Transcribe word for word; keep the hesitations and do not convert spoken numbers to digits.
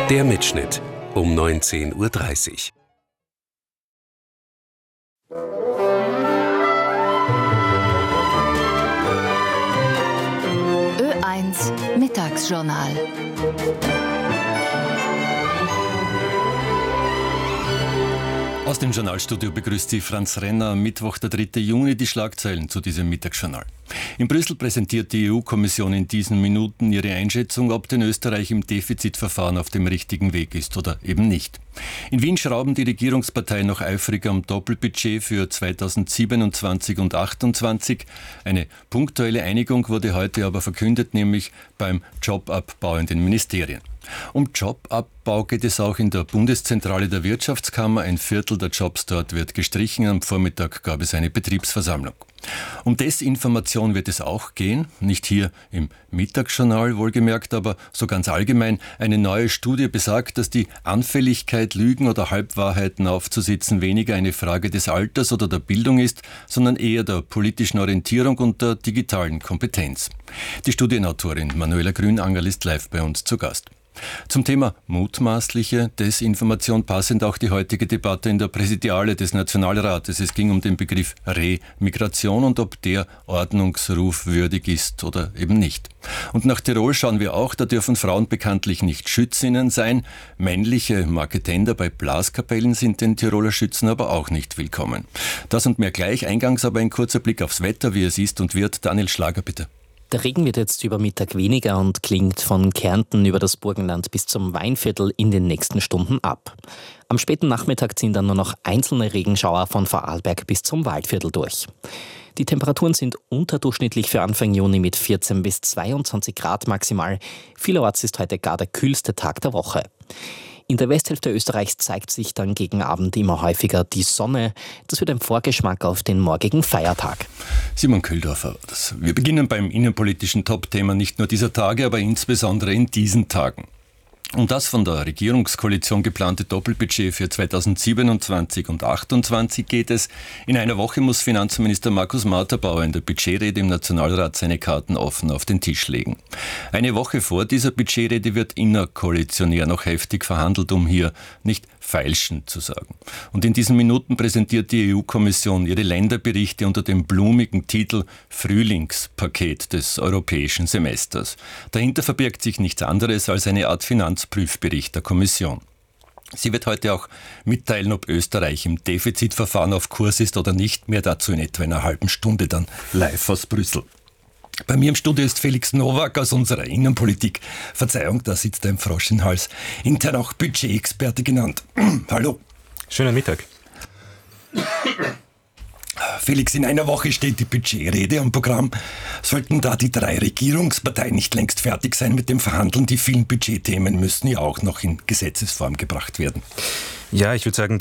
Der Mitschnitt um neunzehn Uhr dreißig. Ö eins Mittagsjournal. Aus dem Journalstudio begrüßt Sie Franz Renner am Mittwoch, der dritte Juni, die Schlagzeilen zu diesem Mittagsjournal. In Brüssel präsentiert die E U-Kommission in diesen Minuten ihre Einschätzung, ob denn Österreich im Defizitverfahren auf dem richtigen Weg ist oder eben nicht. In Wien schrauben die Regierungsparteien noch eifriger am Doppelbudget für zweitausendsiebenundzwanzig und achtundzwanzig. Eine punktuelle Einigung wurde heute aber verkündet, nämlich beim Jobabbau in den Ministerien. Um Jobabbau geht es auch in der Bundeszentrale der Wirtschaftskammer. Ein Viertel der Jobs dort wird gestrichen. Am Vormittag gab es eine Betriebsversammlung. Um Desinformation wird es auch gehen, nicht hier im Mittagsjournal wohlgemerkt, aber so ganz allgemein. Eine neue Studie besagt, dass die Anfälligkeit, Lügen oder Halbwahrheiten aufzusitzen weniger eine Frage des Alters oder der Bildung ist, sondern eher der politischen Orientierung und der digitalen Kompetenz. Die Studienautorin Manuela Grünangerl ist live bei uns zu Gast. Zum Thema mutmaßliche Desinformation passend auch die heutige Debatte in der Präsidiale des Nationalrates. Es ging um den Begriff Remigration und ob der Ordnungsruf würdig ist oder eben nicht. Und nach Tirol schauen wir auch, da dürfen Frauen bekanntlich nicht Schützinnen sein. Männliche Marketender bei Blaskapellen sind den Tiroler Schützen aber auch nicht willkommen. Das und mehr gleich, eingangs aber ein kurzer Blick aufs Wetter, wie es ist und wird. Daniel Schlager, bitte. Der Regen wird jetzt über Mittag weniger und klingt von Kärnten über das Burgenland bis zum Weinviertel in den nächsten Stunden ab. Am späten Nachmittag ziehen dann nur noch einzelne Regenschauer von Vorarlberg bis zum Waldviertel durch. Die Temperaturen sind unterdurchschnittlich für Anfang Juni mit vierzehn bis zweiundzwanzig Grad maximal. Vielerorts ist heute gar der kühlste Tag der Woche. In der Westhälfte Österreichs zeigt sich dann gegen Abend immer häufiger die Sonne. Das wird ein Vorgeschmack auf den morgigen Feiertag. Simon Köhldorfer, wir beginnen beim innenpolitischen Topthema nicht nur dieser Tage, aber insbesondere in diesen Tagen. Um das von der Regierungskoalition geplante Doppelbudget für zweitausendsiebenundzwanzig und achtundzwanzig geht es. In einer Woche muss Finanzminister Markus Marterbauer in der Budgetrede im Nationalrat seine Karten offen auf den Tisch legen. Eine Woche vor dieser Budgetrede wird innerkoalitionär noch heftig verhandelt, um hier nicht feilschen zu sagen. Und in diesen Minuten präsentiert die E U-Kommission ihre Länderberichte unter dem blumigen Titel Frühlingspaket des europäischen Semesters. Dahinter verbirgt sich nichts anderes als eine Art Finanzprüfbericht der Kommission. Sie wird heute auch mitteilen, ob Österreich im Defizitverfahren auf Kurs ist oder nicht. Mehr dazu in etwa einer halben Stunde dann live aus Brüssel. Bei mir im Studio ist Felix Nowak aus unserer Innenpolitik. Verzeihung, da sitzt ein Frosch im Hals. Intern auch Budgetexperte genannt. Hallo. Schönen Mittag. Felix, in einer Woche steht die Budgetrede am Programm. Sollten da die drei Regierungsparteien nicht längst fertig sein mit dem Verhandeln? Die vielen Budgetthemen müssen ja auch noch in Gesetzesform gebracht werden. Ja, ich würde sagen,